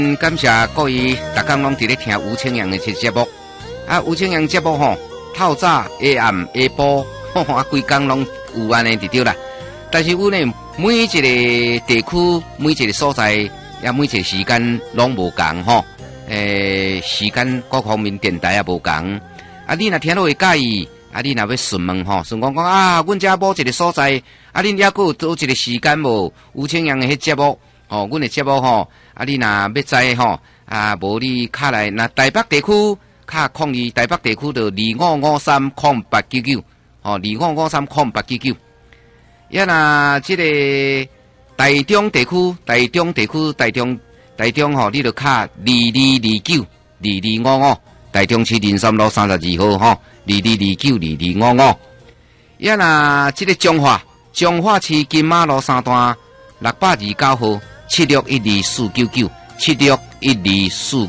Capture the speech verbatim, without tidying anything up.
嗯，感谢各位逐工拢伫咧听吴清阳的这节目。啊，吴清阳节目吼，透早、下暗、下晡，吼啊，规工拢有安尼就对啦。但是阮呢，每一个地区、每一个所在，也每一个时间拢无共吼。诶、欸，时间各方面电台也无共。啊，你若听到会介意，啊，你若要询问吼，询问讲啊，阮遮某一个所在，啊，恁遐佫有多一个时间无？吴清阳的迄节目。哦，阮的节目吼，啊，你若要知吼，啊，无你卡来，那台北地区卡控二，台北地区就二五五三空八九九，哦，二五五三空八九九。呀，那即个台中地区，台中地区，台中，台中吼，你就卡二二二九，二二五五，台中市林森路三十二號吼，二二二九，二二五五。呀，那即個彰化，彰化市金馬路三段六百二九號。七六一二四九九，七六一二四